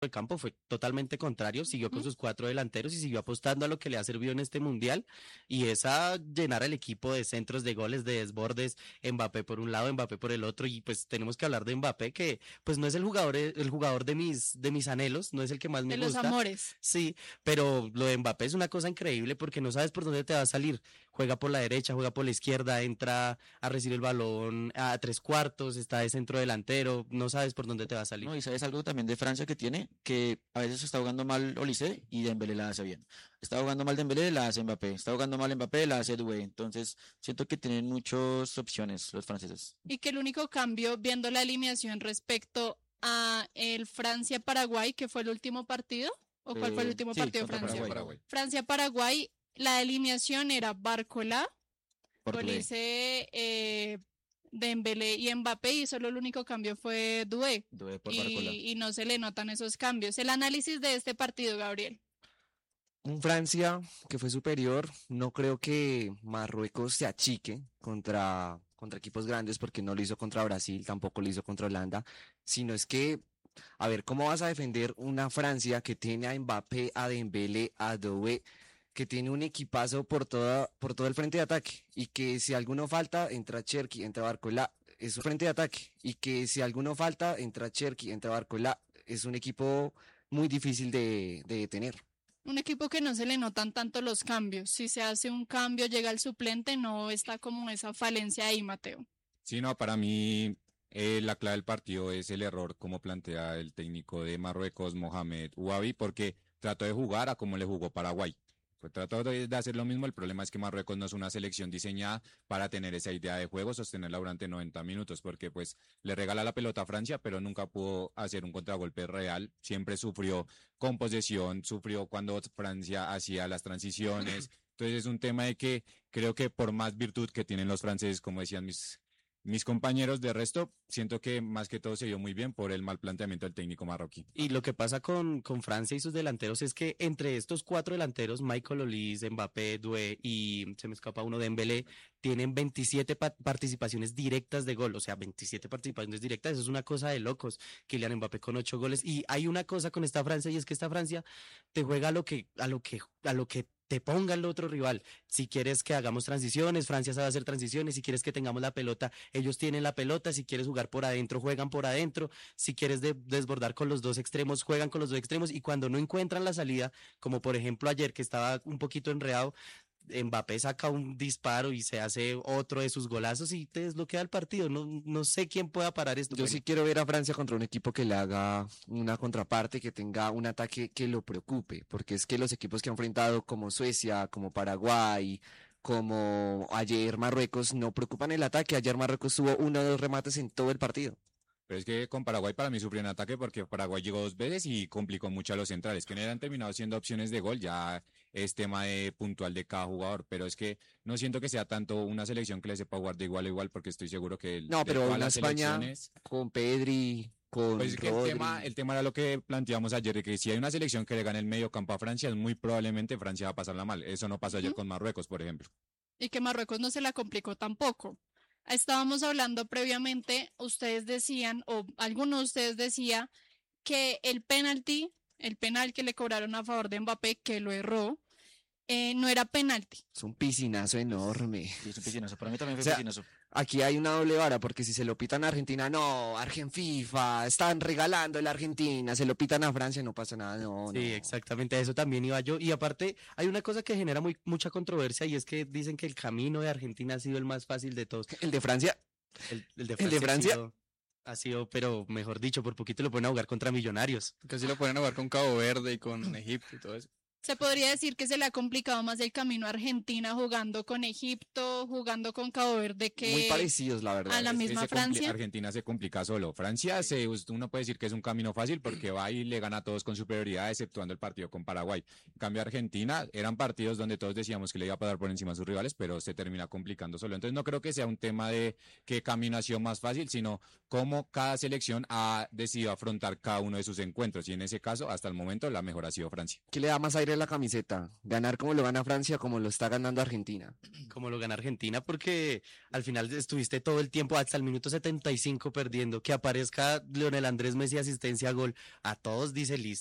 de campo fue totalmente contrario, siguió con Ujú. sus cuatro delanteros y siguió apostando a lo que le ha servido en este mundial y es a llenar el equipo de centros, de goles, de desbordes, Mbappé por un lado, Mbappé por el otro y pues tenemos que hablar de Mbappé que pues no es el jugador de mis anhelos, no es el que más me De los gusta, amores. sí, pero lo de Mbappé es una cosa increíble porque no sabes por dónde te va a salir, juega por la derecha, juega por la izquierda, entra a recibir el balón a tres cuartos, está de centro delantero, no sabes por dónde te va a salir. No, y sabes algo también de Francia que tiene, que a veces está jugando mal Olise y Dembélé la hace bien. Está jugando mal Dembélé, la hace Mbappé. Está jugando mal Mbappé, la hace Doué. Entonces, siento que tienen muchas opciones los franceses. Y que el único cambio, viendo la alineación respecto a el Francia-Paraguay, que fue el último partido, ¿o cuál fue el último Sí, partido de contra Francia? Paraguay. Francia-Paraguay, la alineación era Barcola, Por Doué. Olise, Dembélé y Mbappé, y solo el único cambio fue Doué. Doué por Barcola. Y no se le notan esos cambios. El análisis de este partido, Gabriel. Un Francia que fue superior, no creo que Marruecos se achique contra equipos grandes porque no lo hizo contra Brasil, tampoco lo hizo contra Holanda, sino es que, a ver, ¿cómo vas a defender una Francia que tiene a Mbappé, a Dembélé, a Doué, que tiene un equipazo por todo el frente de ataque y que si alguno falta, entra Cherki, entra Barcola, es un frente de ataque y que si alguno falta, entra Cherki, entra Barcola, es un equipo muy difícil de detener. Un equipo que no se le notan tanto los cambios. Si se hace un cambio, llega el suplente, no está como esa falencia ahí, Mateo. Sí, no, para mí la clave del partido es el error como plantea el técnico de Marruecos, Mohamed Ouabi, porque trató de jugar a como le jugó Paraguay. Pues trató de hacer lo mismo, el problema es que Marruecos no es una selección diseñada para tener esa idea de juego, sostenerla durante 90 minutos, porque pues le regala la pelota a Francia, pero nunca pudo hacer un contragolpe real, siempre sufrió con posesión, sufrió cuando Francia hacía las transiciones, entonces es un tema de que creo que por más virtud que tienen los franceses, como decían mis compañeros, de resto, siento que más que todo se dio muy bien por el mal planteamiento del técnico marroquí. Y lo que pasa con Francia y sus delanteros es que entre estos cuatro delanteros, Michael Olise, Mbappé, Doué y se me escapa uno, Dembélé, tienen 27 participaciones directas de gol, o sea, 27 participaciones directas, eso es una cosa de locos. Kylian Mbappé con 8 goles y hay una cosa con esta Francia y es que esta Francia te juega a lo que te ponga el otro rival. Si quieres que hagamos transiciones, Francia sabe hacer transiciones, si quieres que tengamos la pelota, ellos tienen la pelota, si quieres jugar por adentro, juegan por adentro, si quieres desbordar con los dos extremos, juegan con los dos extremos y cuando no encuentran la salida, como por ejemplo ayer que estaba un poquito enredado, Mbappé saca un disparo y se hace otro de sus golazos y te desbloquea el partido. No, no sé quién pueda parar esto. Yo Bueno, sí quiero ver a Francia contra un equipo que le haga una contraparte, que tenga un ataque que lo preocupe, porque es que los equipos que han enfrentado como Suecia, como Paraguay, como ayer Marruecos, no preocupan el ataque. Ayer Marruecos tuvo uno o dos remates en todo el partido. Pero es que con Paraguay para mí sufrió un ataque porque Paraguay llegó 2 veces y complicó mucho a los centrales, que no eran terminado siendo opciones de gol, ya es tema de puntual de cada jugador, pero es que no siento que sea tanto una selección que le sepa jugar de igual a igual, porque estoy seguro que No, de pero todas una las España selecciones, con Pedri, con pues es que Rodri. el tema era lo que planteamos ayer, de que si hay una selección que le gane el medio campo a Francia, es muy probablemente Francia va a pasarla mal. Eso no pasó ayer Ujú. con Marruecos, por ejemplo. Y que Marruecos no se la complicó tampoco. Estábamos hablando previamente, ustedes decían, o alguno de ustedes decía, que el penal que le cobraron a favor de Mbappé, que lo erró, no era penalti. Es un piscinazo enorme. Sí, es un piscinazo. Para mí también O fue sea, piscinazo. aquí hay una doble vara, porque si se lo pitan a Argentina, no, FIFA, están regalando la Argentina, se lo pitan a Francia, no pasa nada, no, sí, no. exactamente, a eso también iba yo. Y aparte, hay una cosa que genera mucha controversia y es que dicen que el camino de Argentina ha sido el más fácil de todos. El de Francia, El de el de Francia Francia, ha sido, pero mejor dicho, por poquito lo pueden jugar contra Millonarios. Casi lo ponen a jugar con Cabo Verde y con Egipto y todo eso. Se podría decir que se le ha complicado más el camino a Argentina jugando con Egipto, jugando con Cabo Verde muy que parecidos, la a verdad. la Es que misma Francia. Argentina se complica solo. Francia, uno puede decir que es un camino fácil porque va y le gana a todos con superioridad, exceptuando el partido con Paraguay. En cambio, Argentina eran partidos donde todos decíamos que le iba a pasar por encima a sus rivales, pero se termina complicando solo. Entonces, no creo que sea un tema de qué camino ha sido más fácil, sino cómo cada selección ha decidido afrontar cada uno de sus encuentros. Y en ese caso, hasta el momento, la mejor ha sido Francia. ¿Qué le da más aire querer la camiseta, ganar como lo gana Francia, como lo está ganando Argentina. Como lo gana Argentina, porque al final estuviste todo el tiempo hasta el minuto 75 perdiendo, que aparezca Lionel Andrés Messi asistencia a gol, a todos dice listo.